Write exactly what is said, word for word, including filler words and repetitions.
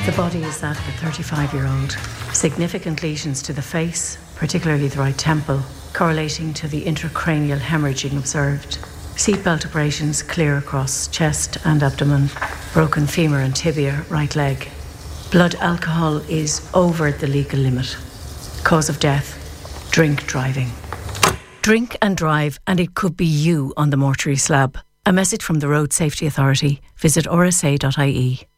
The body is that of a thirty-five-year-old. Significant lesions to the face, particularly the right temple, correlating to the intracranial hemorrhaging observed. Seatbelt abrasions clear across chest and abdomen, broken femur and tibia, right leg. Blood alcohol is over the legal limit. Cause of death, drink driving. Drink and drive, and it could be you on the mortuary slab. A message from the Road Safety Authority. Visit r s a dot i e.